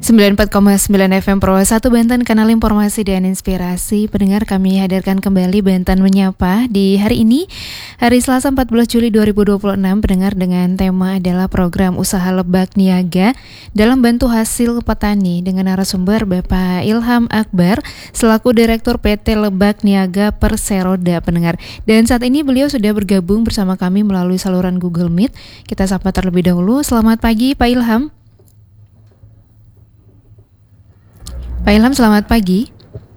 94,9 FM Pro 1 Banten, kanal informasi dan inspirasi. Pendengar, kami hadirkan kembali Banten Menyapa di hari ini, hari Selasa 14 Juli 2026. Pendengar, dengan tema adalah program usaha lebak niaga dalam bantu hasil petani, dengan narasumber Bapak Ilham Akbar selaku Direktur PT Lebak Niaga Perseroda, pendengar. Dan saat ini beliau sudah bergabung bersama kami melalui saluran Google Meet. Kita sapa terlebih dahulu. Selamat pagi Pak Ilham. Pak Ilham, selamat pagi.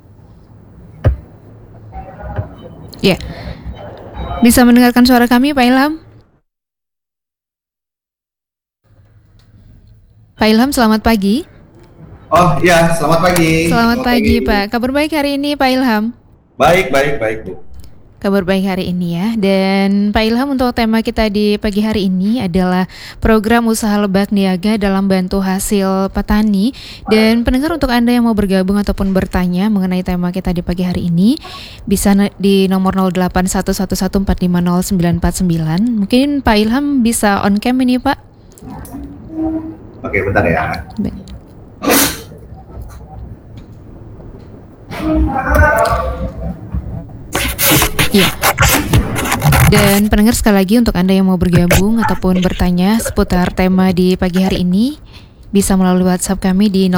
Ya, bisa mendengarkan suara kami Pak Ilham? Pak Ilham, selamat pagi. Oh iya, selamat pagi. Selamat pagi Pak. Kabar baik hari ini Pak Ilham? Baik Bu. Kabar baik hari ini ya. Dan Pak Ilham, untuk tema kita di pagi hari ini adalah program usaha lebak niaga dalam bantu hasil petani. Dan pendengar, untuk Anda yang mau bergabung ataupun bertanya mengenai tema kita di pagi hari ini, bisa di nomor 0811450949. Mungkin Pak Ilham bisa on cam ini Pak. Oke, bentar ya. Ya. Dan pendengar, sekali lagi untuk Anda yang mau bergabung ataupun bertanya seputar tema di pagi hari ini, bisa melalui WhatsApp kami di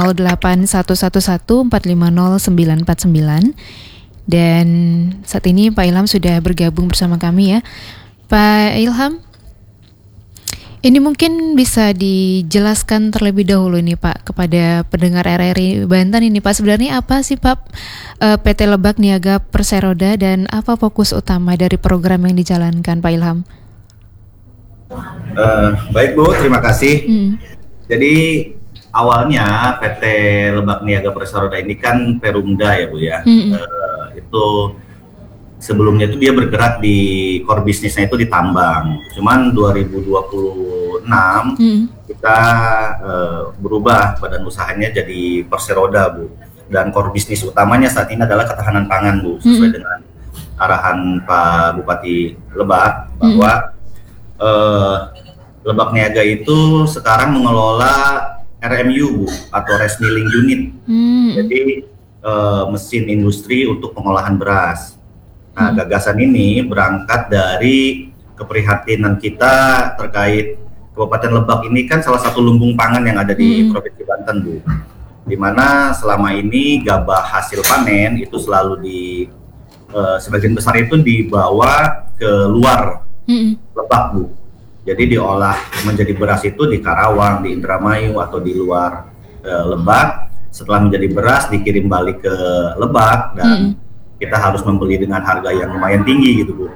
0811450949. Dan saat ini Pak Ilham sudah bergabung bersama kami ya. Pak Ilham, ini mungkin bisa dijelaskan terlebih dahulu nih Pak kepada pendengar RRI Banten ini Pak, sebenarnya apa sih Pak PT Lebak Niaga Perseroda dan apa fokus utama dari program yang dijalankan Pak Ilham? Baik Bu, terima kasih. Jadi awalnya PT Lebak Niaga Perseroda ini kan Perumda ya Bu ya. Itu sebelumnya itu dia bergerak di core bisnisnya itu di tambang. Cuman 2026 kita berubah badan usahanya jadi Perseroda Bu. Dan core bisnis utamanya saat ini adalah ketahanan pangan Bu, sesuai dengan arahan Pak Bupati Lebak bahwa Lebak Niaga itu sekarang mengelola RMU Bu, atau Rice Milling Unit. Jadi mesin industri untuk pengolahan beras. Nah, gagasan ini berangkat dari keprihatinan kita terkait Kabupaten Lebak ini kan salah satu lumbung pangan yang ada di Provinsi Banten Bu, di mana selama ini gabah hasil panen itu selalu sebagian besar itu dibawa ke luar Lebak Bu. Jadi diolah menjadi beras itu di Karawang, di Indramayu atau di luar Lebak. Setelah menjadi beras dikirim balik ke Lebak dan kita harus membeli dengan harga yang lumayan tinggi gitu Bu.